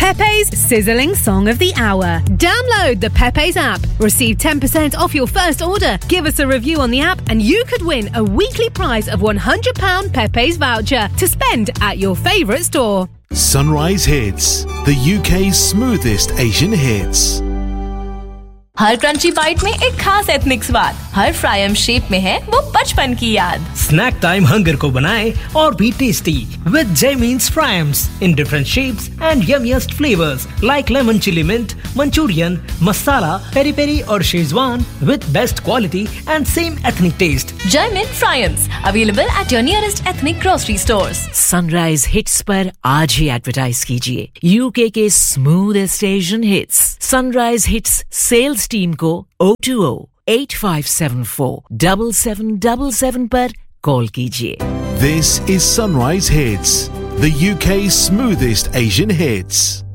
Pepe's Sizzling Song of the Hour. Download the Pepe's app. Receive 10% off your first order. Give us a review on the app and you could win a weekly prize of £100 Pepe's voucher to spend at your favourite store. Sunrise Hits, the UK's smoothest Asian hits. Her crunchy bite में एक खास ethnic स्वाद, हर fryum shape में है वो बचपन की याद. स्नैक टाइम हंगर को बनाए और भी tasty with Jaimin's Frames in different shapes and yummiest flavors like lemon chili mint, Manchurian, masala, peri peri और Szechuan with best quality and same ethnic taste. Jaimin Frames available at your nearest ethnic grocery stores. Sunrise Hits पर आज ही advertise कीजिए UK के smoothest Asian hits. Sunrise Hits sales team को 020-8574-7777 पर call कीजिए. This is Sunrise Hits, the UK's smoothest Asian hits.